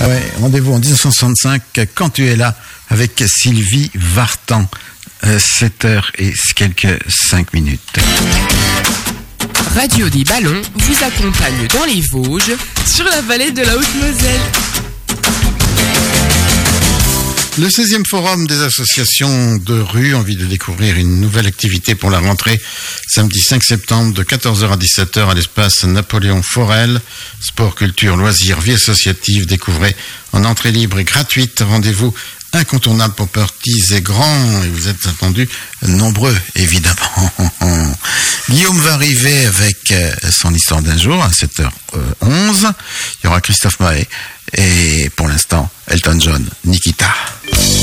Ouais, rendez-vous en 1965, Quand tu es là, avec Sylvie Vartan. 7h et quelques 5 minutes. Radio des Ballons vous accompagne dans les Vosges, sur la vallée de la Haute-Moselle. Le 16e forum des associations de rue, envie de découvrir une nouvelle activité pour la rentrée, samedi 5 septembre de 14h à 17h à l'espace Napoléon Forel. Sport, culture, loisirs, vie associative, découvrez en entrée libre et gratuite. Rendez-vous incontournable pour petits et grands, et vous êtes attendus nombreux, évidemment. Guillaume va arriver avec son histoire d'un jour à 7h11. Il y aura Christophe Maé et pour l'instant Elton John, Nikita.